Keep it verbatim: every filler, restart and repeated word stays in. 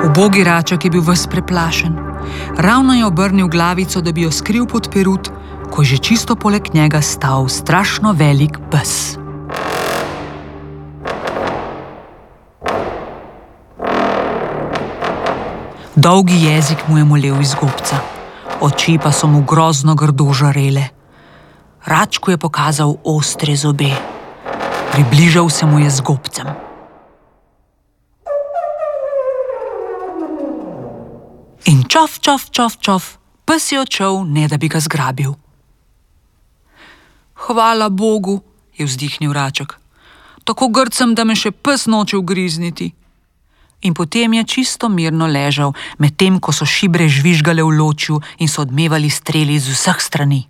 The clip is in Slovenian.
Ubogi raček je bil ves preplašen. Ravno je obrnil glavico, da bi jo skril pod perut, ko je že čisto poleg njega stal strašno velik pes. Dolgi jezik mu je molel iz gobca, oči pa so mu grozno grdo žarele. Račku je pokazal ostre zobe. Približal se mu je z gobcem. In čof, čof, čof, čof, pes je odšel, ne da bi ga zgrabil. Hvala Bogu, je vzdihnil Raček. Tako grd sem, da me še pes noče ugrizniti. In potem je čisto mirno ležal, medtem ko so šibre žvižgale v ločju in so odmevali streli z vseh strani.